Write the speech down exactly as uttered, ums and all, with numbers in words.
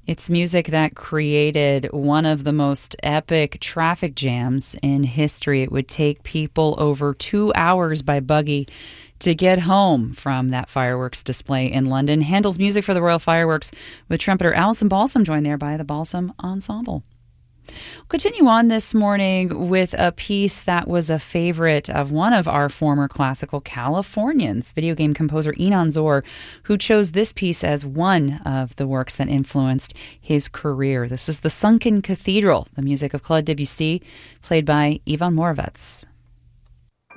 It's music that created one of the most epic traffic jams in history. It would take people over two hours by buggy to get home from that fireworks display in London. Handel's music for the Royal Fireworks with trumpeter Alison Balsam, joined there by the Balsam Ensemble. We'll continue on this morning with a piece that was a favorite of one of our former classical Californians, video game composer Enon Zor, who chose this piece as one of the works that influenced his career. This is The Sunken Cathedral, the music of Claude Debussy, played by Ivan Moravec.